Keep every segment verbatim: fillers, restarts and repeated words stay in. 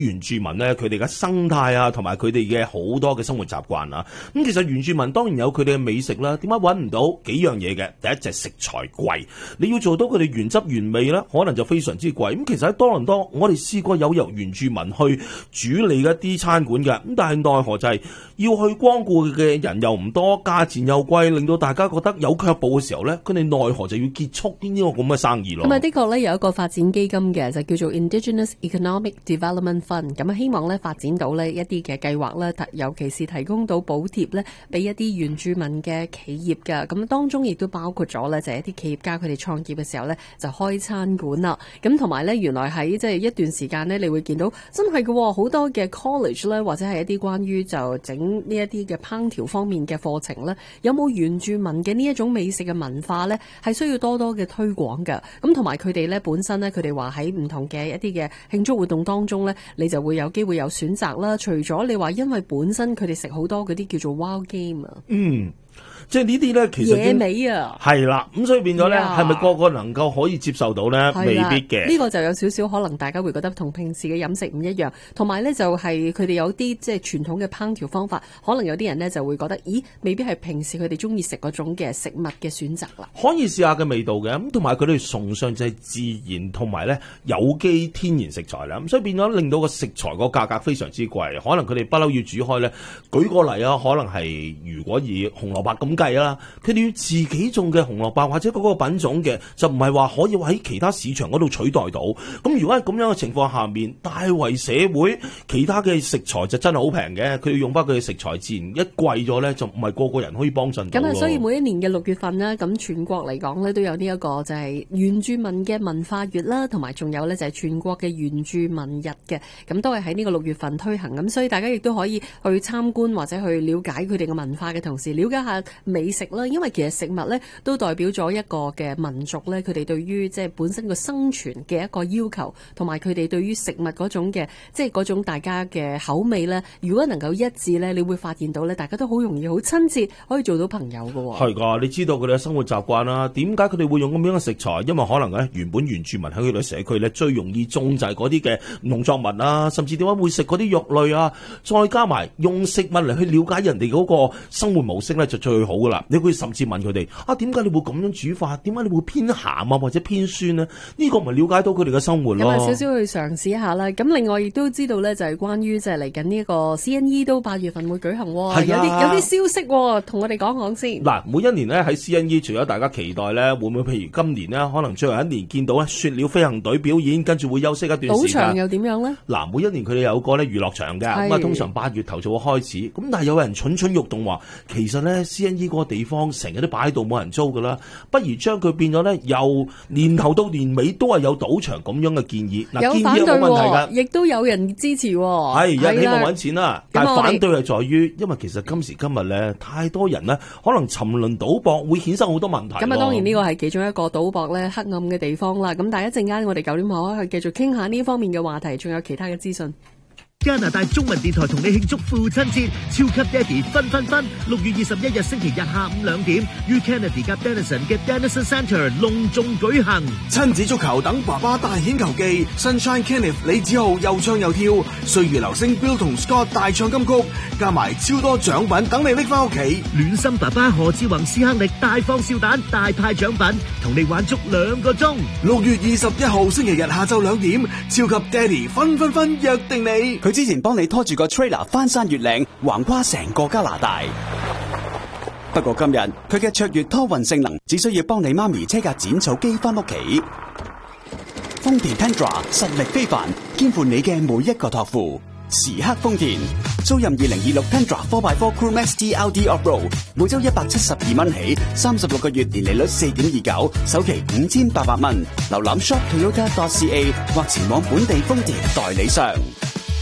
原住民咧，佢哋嘅生態啊，同埋佢哋嘅好多嘅生活習慣啊。咁其實原住民當然有佢哋嘅美食啦。點解揾唔到幾樣嘢嘅？第一就係食材貴，你要做到佢哋原汁原味咧，可能就非常之貴。咁其實喺多倫多，我哋試過有由原住民去主理一啲餐館嘅，咁但係奈何就係要去光顧嘅人又唔多，價錢又貴，令到大家覺得有卻步嘅時候咧，佢哋奈何就要結束呢個咁嘅生意咯。 咁啊，的確咧有一個發展基金嘅，就叫做 Indigenous Economic Development Fund，咁啊希望咧發展到呢一啲嘅計劃咧，尤其是提供到補貼咧，俾一啲原住民嘅企業嘅。咁當中亦都包括咗咧，就係一啲企業家佢哋創業嘅時候咧，就開餐館啦。咁同埋咧，原來喺即係一段時間咧，你會見到真係嘅好多嘅 college 咧，或者係一啲關於就整呢一啲嘅烹調方面嘅課程咧，有冇原住民嘅呢一種美食嘅文化咧，係需要多多嘅推廣嘅。咁同埋佢哋咧本身咧，佢哋話喺唔同嘅一啲嘅慶祝活動當中咧，你就會有機會有選擇啦。除咗你話因為本身佢哋食好多嗰啲叫做 wild game 啊， 嗯。即係呢啲咧，其實野味啊， 係啦，咁所以變咗咧，係咪個個能夠可以接受到咧？未必嘅。呢、 呢個就有少少可能大家會覺得同平時嘅飲食唔一樣，同埋咧就係佢哋有啲即係傳統嘅烹調方法，可能有啲人咧就會覺得，咦，未必係平時佢哋中意食嗰種嘅食物嘅選擇啦。 可以試下嘅味道嘅，咁同埋佢哋崇尚就係自然同埋咧有機天然食材啦，咁所以變咗令到個食材個價格非常之貴，可能佢哋不嬲要煮開咧。舉個例啊，可能係如果以紅蘿蔔咁計啦，佢哋要自己種嘅紅蘿蔔或者嗰個品種嘅，就唔係話可以喺其他市場嗰度取代到。咁如果係咁樣嘅情況下面，大圍社會其他嘅食材就真係好平嘅，佢要用翻佢嘅食材，自然一貴咗咧，就唔係個個人可以幫襯到。 咁啊，所以每一年嘅六月份啦，咁全國嚟講咧都有呢一個就係原住民嘅文化月啦，同埋仲有咧就係全國嘅原住民日嘅，咁都係喺呢個六月份推行。咁所以大家亦都可以去參觀或者去了解佢哋嘅文化嘅同時，了解下美食啦。因為其實食物咧都代表咗一個嘅民族咧，佢哋對於即係本身個生存嘅一個要求，同埋佢哋對於食物嗰種嘅即係嗰種大家嘅口味咧，如果能夠一致咧，你會發現到咧，大家都好容易好親切，可以做到朋友㗎。 係噶，你知道佢哋嘅生活習慣啦，點解佢哋會用咁樣嘅食材？因為可能咧原本原住民喺佢哋社區咧最容易種就係嗰啲嘅農作物啊，甚至點解會食嗰啲肉類啊，再加埋用食物嚟去了解人哋嗰個生活模式咧，就最好噶啦。你會甚至問佢哋啊，點解你會咁樣煮法？點解你會偏鹹啊，或者偏酸呢？呢、這個咪了解到佢哋嘅生活咯。 咁啊，少少去嘗試一下啦。咁另外亦都知道咧，就係關於即係嚟緊呢一個 C N E 都八月份會舉行，係、啊、有啲有啲消息，同我哋講講先。嗱， 每一年咧喺 C N E， 除咗大家期待咧，會唔會譬如今年呢，可能最後一年見到咧雪鳥飛行隊表演，跟住會休息一段時間。 賭場又點樣咧？ 嗱，每一年佢哋有個咧娛樂場嘅，咁啊通常八月頭就會開始。咁但係有人蠢蠢欲動話，其實咧 C N E 嗰個地方成日都擺喺度冇人租噶啦，不如將佢變咗咧，由年頭到年尾都係有賭場咁樣嘅建議。嗱， 有反對喎，冇問題㗎，亦都有人支持喎。 係，有人希望揾錢啦，但係反對係在於，因為其實今時今日咧，太多人咧，可能沉淪賭博會衍生好多問題。 咁啊，當然呢個係其中一個賭博咧黑暗嘅地方啦。咁但係一陣間我哋九點後可以繼續傾下呢方面嘅話題，仲有其他嘅資訊。 加拿大中文電台同你慶祝父親節，超級爹哋分分分！六月二十一日星期日下午兩點，於 Kennedy 及 Denison 嘅 Denison Centre 隆重舉行。 親子足球等爸爸大顯球技 ，Sunshine Kenneth 李子豪又唱又跳，歲月流星 Bill 同 Scott 大唱金曲，加埋超多獎品等你拎翻屋企。 暖心爸爸何志宏斯克力大放笑彈，大派獎品，同你玩足兩個鐘。 六月二十一號星期日下晝兩點，超級爹哋分分分約定你。 佢之前幫你拖住個 trailer 翻山越嶺，橫跨成個加拿大。不過今日佢嘅卓越拖運性能，只需要幫你媽咪車架剪草機翻屋企。豐田 Tundra 實力非凡，肩負你嘅每一個託付。時刻豐田，租任二零二六 Tundra four by four Crew Max T L D Off-Road， 每周一百七十二蚊起，三十六個月年利率四點二九，首期五千八百蚊。瀏覽 shop toyota dot c a 或前往本地豐田代理商。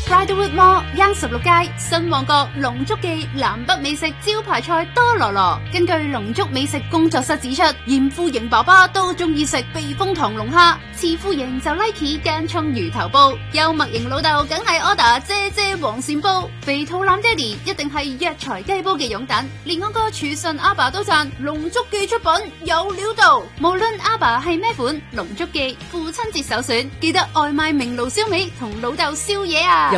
Bridlewood Mall 央十六街新旺角龍竹記南北美食招牌菜多羅羅。根據龍竹美食工作室指出，嚴富型爸爸都中意食避風塘龍蝦，慈富型就 like 間葱魚頭煲，幽默型老豆梗係 order 姐姐黃鱔煲，肥肚腩爹哋一定係藥材雞煲嘅擁躉。連我個廚神阿爸都讚龍竹記出品有料到，無論阿爸係咩款，龍竹記父親節首選，記得外賣明爐燒味同老豆宵夜啊！